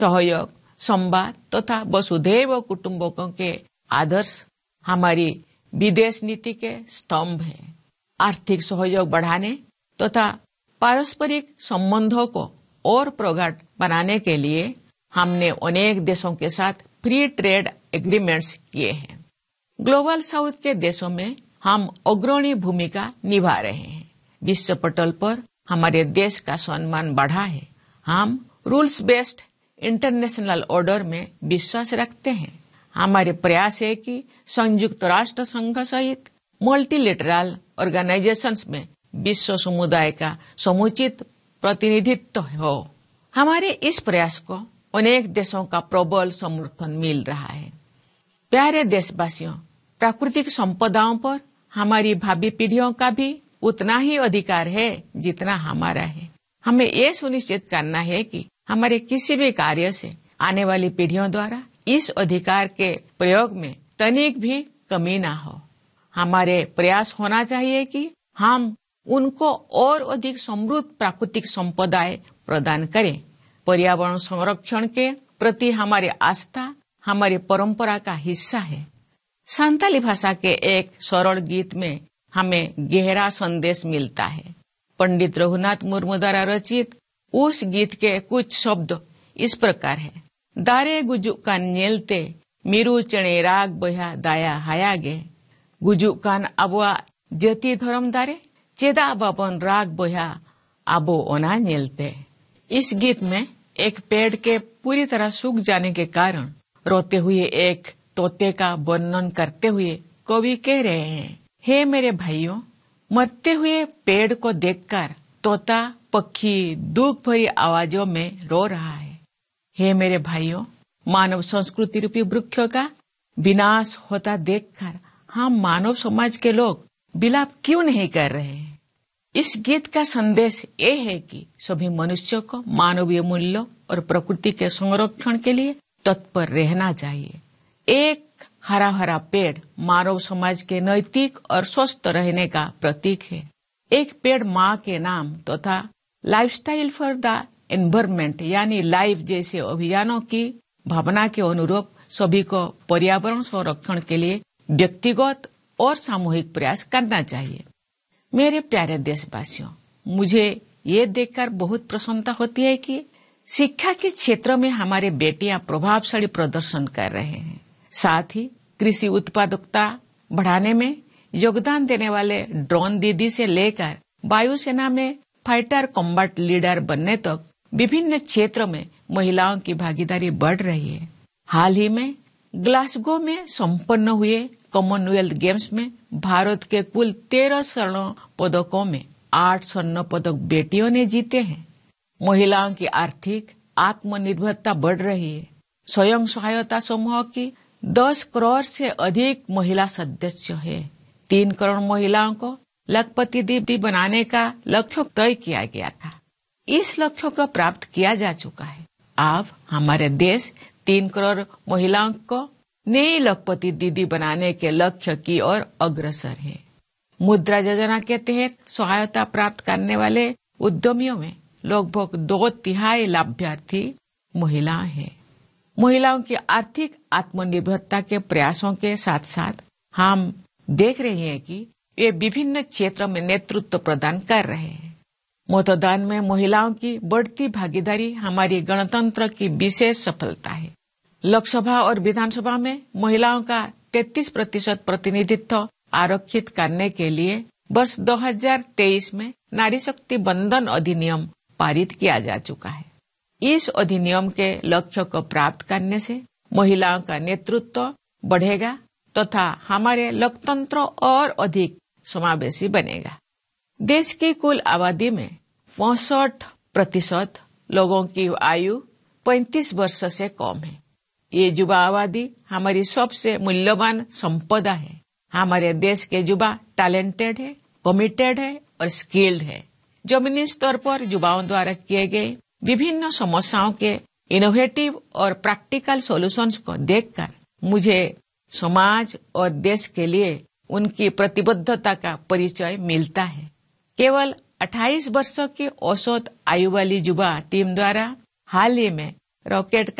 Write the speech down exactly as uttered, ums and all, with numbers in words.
सहयोग, संवाद तथा वसुधैव कुटुंबकों के आदर्श हमारी विदेश नीति के स्तंभ है। आर्थिक सहयोग बढ़ाने तथा पारस्परिक संबंधों को और प्रगाढ़ बनाने के लिए हमने अनेक देशों के साथ फ्री ट्रेड एग्रीमेंट्स किए हैं। ग्लोबल साउथ के देशों में हम अग्रणी भूमिका निभा रहे हैं। विश्व पटल पर हमारे देश का सम्मान बढ़ा है। हम रूल्स बेस्ड इंटरनेशनल ऑर्डर में विश्वास रखते हैं। हमारे प्रयास है कि संयुक्त राष्ट्र संघ सहित मल्टीलेटरल ऑर्गेनाइजेशंस में विश्व समुदाय का समुचित प्रतिनिधित्व हो। हमारे इस प्रयास को अनेक देशों का प्रबल समर्थन मिल रहा है। प्यारे देशवासियों, प्राकृतिक संपदाओं पर हमारी भावी पीढ़ियों का भी उतना ही अधिकार है जितना हमारा है। हमें ये सुनिश्चित करना है कि हमारे किसी भी कार्य से आने वाली पीढ़ियों द्वारा इस अधिकार के प्रयोग में तनिक भी कमी ना हो। हमारे प्रयास होना चाहिए कि हम उनको और अधिक समृद्ध प्राकृतिक संपदाएं प्रदान करें। पर्यावरण संरक्षण के प्रति हमारी आस्था हमारी परंपरा का हिस्सा है। संताली भाषा के एक सरल गीत में हमें गहरा संदेश मिलता है। पंडित रघुनाथ मुर्मू द्वारा रचित उस गीत के कुछ शब्द इस प्रकार है। दारे गुजुकान नेलते मीरू चणे राग बया दाया हायागे गुजुकान अबुआ जति धर्म दारे चेदा बाबन राग बया आबो ओना नेलते। इस गीत में एक पेड़ के पूरी तरह सूख जाने के कारण रोते हुए एक तोते का वर्णन करते हुए कवि कह रहे हैं, हे मेरे भाइयों, मरते हुए पेड़ को देखकर तोता पक्षी दुख भरी आवाजों में रो रहा है। हे मेरे भाइयों, मानव संस्कृति रूपी वृक्षों का विनाश होता देखकर हम मानव समाज के लोग विलाप क्यों नहीं कर रहे हैं। इस गीत का संदेश ये है कि सभी मनुष्यों को मानवीय मूल्यों और प्रकृति के संरक्षण के लिए तत्पर रहना चाहिए। एक हरा हरा पेड़ मानव समाज के नैतिक और स्वस्थ रहने का प्रतीक है। एक पेड़ माँ के नाम तथा तो लाइफस्टाइल फॉर द एनवायरमेंट यानी लाइफ जैसे अभियानों की भावना के अनुरूप सभी को पर्यावरण संरक्षण के लिए व्यक्तिगत और सामूहिक प्रयास करना चाहिए। मेरे प्यारे देशवासियों, मुझे ये देखकर बहुत प्रसन्नता होती है कि शिक्षा के क्षेत्र में हमारे बेटियां प्रभावशाली प्रदर्शन कर रहे हैं। साथ ही कृषि उत्पादकता बढ़ाने में योगदान देने वाले ड्रोन दीदी से लेकर वायुसेना में फाइटर कॉम्बैट लीडर बनने तक विभिन्न क्षेत्रों में महिलाओं की भागीदारी बढ़ रही है। हाल ही में ग्लासगो में संपन्न हुए कॉमनवेल्थ गेम्स में भारत के कुल तेरह स्वर्ण पदकों में आठ स्वर्ण पदक बेटियों ने जीते हैं। महिलाओं की आर्थिक आत्मनिर्भरता बढ़ रही है। स्वयं सहायता समूह की दस करोड़ से अधिक महिला सदस्य है। तीन करोड़ महिलाओं को लखपति दीदी बनाने का लक्ष्य तय किया गया था। इस लक्ष्य को प्राप्त किया जा चुका है। अब हमारे देश तीन करोड़ महिलाओं को नई लखपति दीदी बनाने के लक्ष्य की ओर अग्रसर है। मुद्रा योजना के तहत सहायता प्राप्त करने वाले उद्यमियों में लगभग दो तिहाई लाभार्थी महिलाएं हैं। महिलाओं की आर्थिक आत्मनिर्भरता के प्रयासों के साथ साथ हम देख रहे हैं कि वे विभिन्न क्षेत्रों में नेतृत्व प्रदान कर रहे हैं। मतदान में महिलाओं की बढ़ती भागीदारी हमारी गणतंत्र की विशेष सफलता है। लोकसभा और विधानसभा में महिलाओं का तैंतीस प्रतिशत प्रतिनिधित्व आरक्षित करने के लिए वर्ष दो हज़ार तेईस में नारी शक्ति बंधन अधिनियम पारित किया जा चुका है। इस अधिनियम के लक्ष्य को प्राप्त करने से महिलाओं का नेतृत्व बढ़ेगा तथा तो हमारे लोकतंत्र और अधिक समावेशी बनेगा। देश की कुल आबादी में पैंसठ प्रतिशत लोगों की आयु पैंतीस वर्ष से कम है। ये युवा आबादी हमारी सबसे मूल्यवान संपदा है। हमारे देश के युवा टैलेंटेड है, कमिटेड है और स्किल्ड है। जमीनी स्तर पर युवाओं द्वारा किए गए विभिन्न समस्याओं के इनोवेटिव और प्रैक्टिकल सॉल्यूशंस को देखकर मुझे समाज और देश के लिए उनकी प्रतिबद्धता का परिचय मिलता है। केवल अट्ठाईस वर्षों की औसत आयु वाली युवा टीम द्वारा हाल ही में रॉकेट